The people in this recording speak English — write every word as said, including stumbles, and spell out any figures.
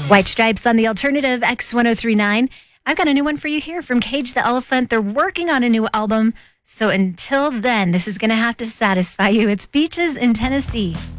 White Stripes on the alternative X ten thirty-nine. I've got a new one for you here from Cage the Elephant. They're working on a new album. So until then, this is going to have to satisfy you. It's Beaches in Tennessee.